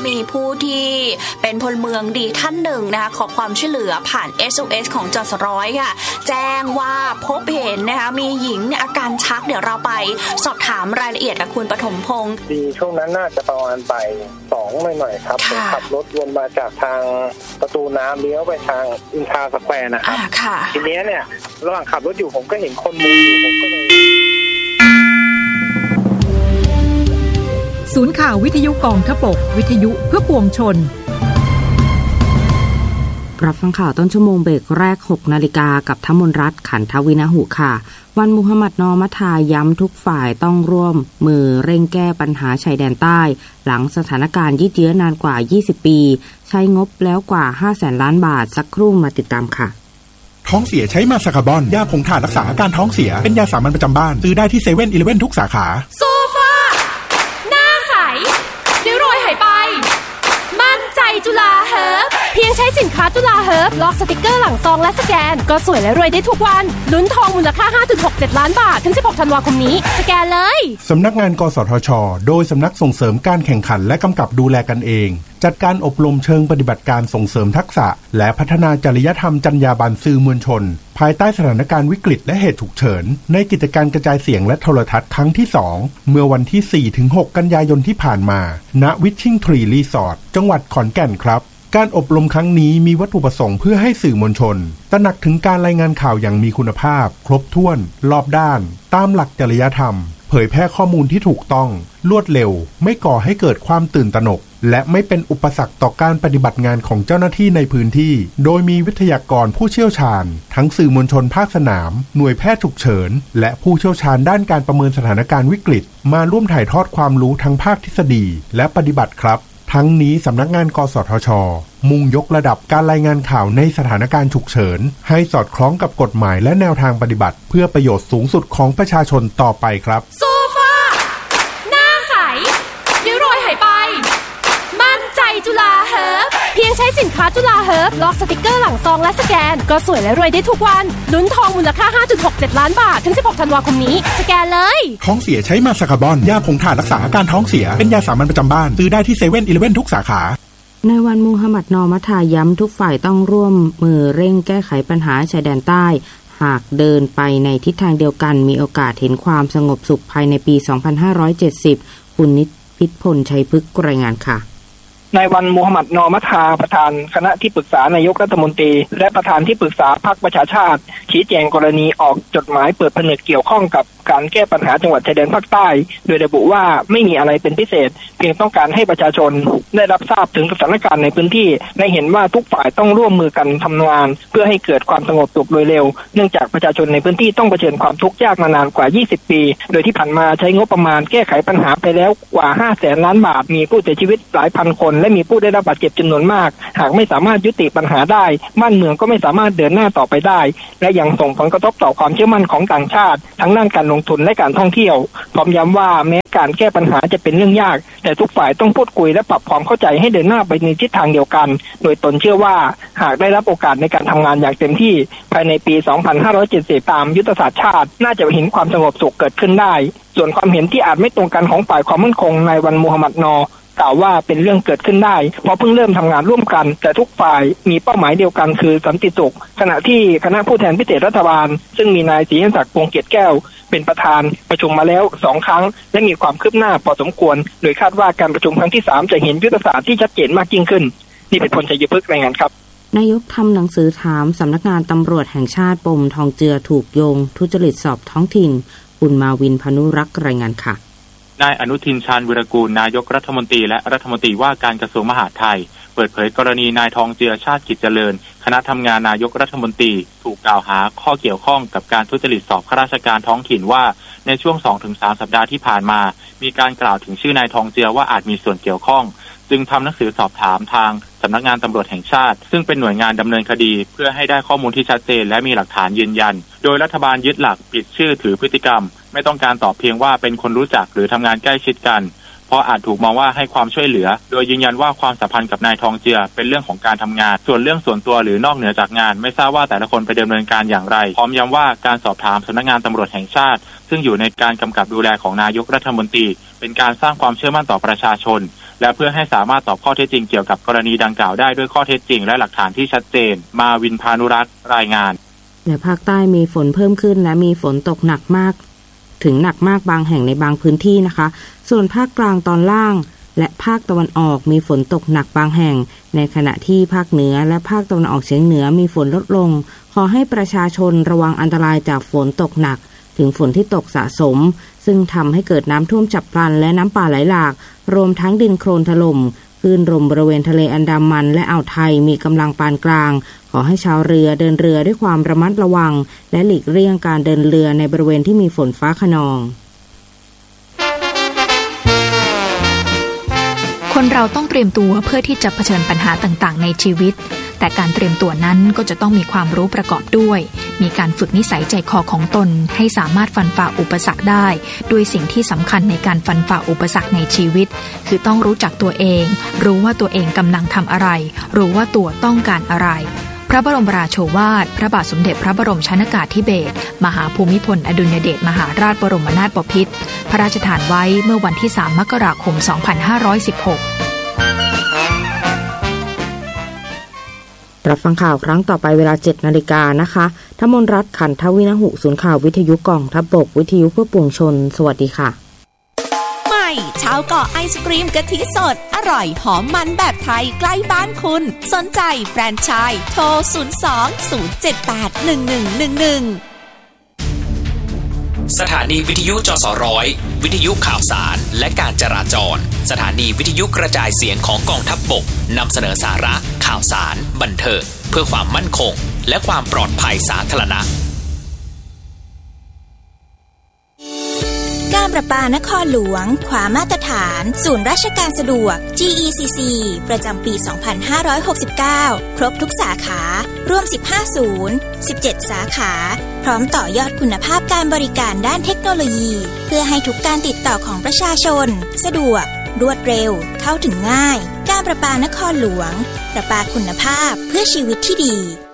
มีผู้ที่เป็นพลเมืองดีท่านหนึ่งนะคะขอความช่วยเหลือผ่าน SOS ของจสร้อยค่ะแจ้งว่าพบเห็นนะคะมีหญิงอาการชักเดี๋ยวเราไปสอบถามรายละเอียดกับคุณปฐมพงศ์ดีช่วงนั้นน่าจะประมาณบ่าย2หน่อยๆครับผมขับรถวนมาจากทางประตูน้ำเลี้ยวไปทางอินทราสแควร์นะครับทีนี้เนี่ยระหว่างขับรถอยู่ผมก็เห็นคนมุงอยู่ผมก็เลยศูนย์ข่าววิทยุกองทพบกวิทยุเพื่อปวงชนรับฟังข่าวต้นชั่วโมงเบรกแรก 6 นาฬิกากับธมนรัตน์ขันทวินาหุค่ะวันมุฮัมหมัดนอมัทาย้ำทุกฝ่ายต้องร่วมมือเร่งแก้ปัญหาชายแดนใต้หลังสถานการณ์ยืดเยื้อนานกว่า20ปีใช้งบแล้วกว่า 500,000 ล้านบาทสักครู่มาติดตามค่ะท้องเสียใช้มาซาคาบอนยาผงถ่านรักษาอาการท้องเสียเป็นยาสามัญประจำบ้านซื้อได้ที่ 7-Eleven ทุกสาขาโซฟาหน้าใสริ้วรอยหายไปมั่นใจจุฬาเฮิร์บเพียงใช้สินค้าจุฬาเฮิร์บลอกสติกเกอร์หลังซองและสแกนก็สวยและรวยได้ทุกวันลุ้นทองมูลค่า 5.67 ล้านบาทถึง16ธันวาคมนี้สแกนเลยสำนักงานกสทช.โดยสำนักส่งเสริมการแข่งขันและกำกับดูแลกันเองจัดการอบรมเชิงปฏิบัติการส่งเสริมทักษะและพัฒนาจริยธรรมจรรยาบรรณสื่อมวลชนภายใต้สถานการณ์วิกฤตและเหตุฉุกเฉินในกิจการกระจายเสียงและโทรทัศน์ครั้งที่ 2 เมื่อวันที่ 4-6 กันยายนที่ผ่านมาณวิชชิ่งทรีรีสอร์ทจังหวัดขอนแก่นครับการอบรมครั้งนี้มีวัตถุประสงค์เพื่อให้สื่อมวลชนตระหนักถึงการรายงานข่าวอย่างมีคุณภาพครบถ้วนรอบด้านตามหลักจริยธรรมเผยแพร่ข้อมูลที่ถูกต้องรวดเร็วไม่ก่อให้เกิดความตื่นตระหนกและไม่เป็นอุปสรรคต่อการปฏิบัติงานของเจ้าหน้าที่ในพื้นที่โดยมีวิทยากรผู้เชี่ยวชาญทั้งสื่อมวลชนภาคสนามหน่วยแพทย์ฉุกเฉินและผู้เชี่ยวชาญด้านการประเมินสถานการณ์วิกฤตมาร่วมถ่ายทอดความรู้ทั้งภาคทฤษฎีและปฏิบัติครับทั้งนี้สำนักงานกสทช.มุ่งยกระดับการรายงานข่าวในสถานการณ์ฉุกเฉินให้สอดคล้องกับกฎหมายและแนวทางปฏิบัติเพื่อประโยชน์สูงสุดของประชาชนต่อไปครับโซฟาหน้าใสริ้วรอยหายไปมั่นใจจุฬาเฮิร์บเพียงใช้สินค้าจุฬาเฮิร์บลอกสติกเกอร์หลังซองและสแกนก็สวยและรวยได้ทุกวันลุ้นทองมูลค่า 5.67 ล้านบาทถึง16ธันวาคมนี้สแกนเลยท้องเสียใช้มาซาคาบอนยาผงถ่านรักษาอาการท้องเสียเป็นยาสามัญประจำบ้านซื้อได้ที่ 7-Eleven ทุกสาขาในวันมุฮัมหมัดนอมัทาย้ำทุกฝ่ายต้องร่วมมือเร่งแก้ไขปัญหาชายแดนใต้หากเดินไปในทิศทางเดียวกันมีโอกาสเห็นความสงบสุขภายในปี 2570 คุณนิพิษพลชัยพฤกษ์รายงานค่ะนายวันมูฮัมหมัดนอมัทาประธานคณะที่ปรึกษานายกรัฐมนตรีและประธานที่ปรึกษาพรรคประชาชาติชี้แจงกรณีออกจดหมายเปิดผนึกเกี่ยวข้องกับการแก้ปัญหาจังหวัดชายแดนภาคใต้โดยระบุว่าไม่มีอะไรเป็นพิเศษเพียงต้องการให้ประชาชนได้รับทราบถึงสถานการณ์ในพื้นที่และเห็นว่าทุกฝ่ายต้องร่วมมือกันทำงานเพื่อให้เกิดความสงบสุขโดยเร็วเนื่องจากประชาชนในพื้นที่ต้องเผชิญความทุกข์ยากมานานกว่า20ปีโดยที่ผ่านมาใช้งบประมาณแก้ไขปัญหาไปแล้วกว่า 500,000 ล้านบาทมีผู้เสียชีวิตหลายพันคนและมีผู้ได้รับบาดเจ็บจำนวนมากหากไม่สามารถยุติปัญหาได้บ้านเมืองก็ไม่สามารถเดินหน้าต่อไปได้และยังส่งผลกระทบต่อความเชื่อมั่นของต่างชาติทั้งด้านการลงทุนและการท่องเที่ยวพร้อมย้ำว่าแม้การแก้ปัญหาจะเป็นเรื่องยากแต่ทุกฝ่ายต้องพูดคุยและปรับความเข้าใจให้เดินหน้าไปในทิศทางเดียวกันโดยตนเชื่อว่าหากได้รับโอกาสในการทำงานอย่างเต็มที่ภายในปี 2570 ตามยุทธศาสตร์ชาติน่าจะเห็นความสงบสุขเกิดขึ้นได้ส่วนความเห็นที่อาจไม่ตรงกันของฝ่ายความมั่นคงนายวันมูฮัมหมัดนอกล่าวว่าเป็นเรื่องเกิดขึ้นได้เพราะเพิ่งเริ่มทำงานร่วมกันแต่ทุกฝ่ายมีเป้าหมายเดียวกันคือสันติสุขขณะที่คณะผู้แทนพิเศษรัฐบาลซึ่งมีนายศรีศักดิ์ วงศ์เกียรติแก้วเป็นประธานประชุมมาแล้ว2ครั้งและมีความคืบหน้าพอสมควรโดยคาดว่าการประชุมครั้งที่3จะเห็นยุทธศาสตร์ที่ชัดเจนมากยิ่งขึ้นนี่เป็นพลชัยพฤกษ์รายงานครับนายกทำหนังสือถามสำนักงานตำรวจแห่งชาติปมทองเจือถูกโยงทุจริตสอบท้องถิ่นคุณมาวินพานุรักษ์รายงานค่ะนายอนุทินชาญวิรากูลนายกรัฐมนตรีและรัฐมนตรีว่าการกระทรวงมหาดไทยเปิดเผยกรณีนายทองเจือชาติกิจเจริญคณะทำงานนายกรัฐมนตรีถูกกล่าวหาข้อเกี่ยวข้องกับการทุจริตสอบข้าราชการท้องถิ่นว่าในช่วง 2-3 สัปดาห์ที่ผ่านมามีการกล่าวถึงชื่อนายทองเจือว่าอาจมีส่วนเกี่ยวข้องจึงทำหนังสือสอบถามทางสำนักงานตำรวจแห่งชาติซึ่งเป็นหน่วยงานดำเนินคดีเพื่อให้ได้ข้อมูลที่ชัดเจนและมีหลักฐานยืนยันโดยรัฐบาลยึดหลักปิดชื่อถือพฤติกรรมไม่ต้องการตอบเพียงว่าเป็นคนรู้จักหรือทำงานใกล้ชิดกันเพราะอาจถูกมองว่าให้ความช่วยเหลือโดยยืนยันว่าความสัมพันธ์กับนายทองเจือเป็นเรื่องของการทำงานส่วนเรื่องส่วนตัวหรือนอกเหนือจากงานไม่ทราบว่าแต่ละคนไปดำเนินการอย่างไรพร้อมย้ำว่าการสอบถามสำนักงานตำรวจแห่งชาติซึ่งอยู่ในการกำกับดูแลของนายกรัฐมนตรีเป็นการสร้างความเชื่อมั่นต่อประชาชนและเพื่อให้สามารถตอบข้อเท็จจริงเกี่ยวกับกรณีดังกล่าวได้ด้วยข้อเท็จจริงและหลักฐานที่ชัดเจนมาวินพานุรักษ์รายงานในภาคใต้มีฝนเพิ่มขึ้นและมีฝนตกหนักมากถึงหนักมากบางแห่งในบางพื้นที่นะคะส่วนภาคกลางตอนล่างและภาคตะวันออกมีฝนตกหนักบางแห่งในขณะที่ภาคเหนือและภาคตะวันออกเฉียงเหนือมีฝนลดลงขอให้ประชาชนระวังอันตรายจากฝนตกหนักถึงฝนที่ตกสะสมซึ่งทำให้เกิดน้ำท่วมฉับพลันและน้ำป่าไหลหลากรวมทั้งดินโคลนถล่มคลื่นลมบริเวณทะเลอันดามันและอ่าวไทยมีกำลังปานกลางขอให้ชาวเรือเดินเรือด้วยความระมัดระวังและหลีกเลี่ยงการเดินเรือในบริเวณที่มีฝนฟ้าคะนองคนเราต้องเตรียมตัวเพื่อที่จะเผชิญปัญหาต่างๆในชีวิตแต่การเตรียมตัวนั้นก็จะต้องมีความรู้ประกอบด้วยมีการฝึกนิสัยใจคอของตนให้สามารถฟันฝ่าอุปสรรคได้ด้วยสิ่งที่สำคัญในการฟันฝ่าอุปสรรคในชีวิตคือต้องรู้จักตัวเองรู้ว่าตัวเองกำลังทำอะไรรู้ว่าตัวต้องการอะไรพระบรมราโชวาทพระบาทสมเด็จพระบรมชนกาธิเบศรมหาภูมิพลอดุลยเดชมหาราชบรมนาถบพิตรพระราชทานไว้เมื่อวันที่3 มกราคม 2516 รับฟังข่าวครั้งต่อไปเวลา 7 นาฬิกานะคะธมนรัตน์ ขันทวินหุศูนย์ข่าววิทยุกองทัพบกวิทยุเพื่อปวงชนสวัสดีค่ะใหม่ชาวเกาะไอศกรีมกะทิสดอร่อยหอมมันแบบไทยใกล้บ้านคุณสนใจแฟรนไชส์โทร 02-078-1111 สถานีวิทยุจสร้อยวิทยุข่าวสารและการจราจรสถานีวิทยุกระจายเสียงของกองทัพบกนำเสนอสาระข่าวสารบันเทิงเพื่อความมั่นคงและความปลอดภัยสาธารณะการประปานครหลวงขวามาตรฐานศูนย์ราชการสะดวก GECC ประจำปี 2569 ครบทุกสาขาร่วม15ศูนย์17 สาขาพร้อมต่อยอดคุณภาพการบริการด้านเทคโนโลยีเพื่อให้ทุกการติดต่อของประชาชนสะดวกรวดเร็วเข้าถึงง่ายการประปานครหลวงประปาคุณภาพเพื่อชีวิตที่ดี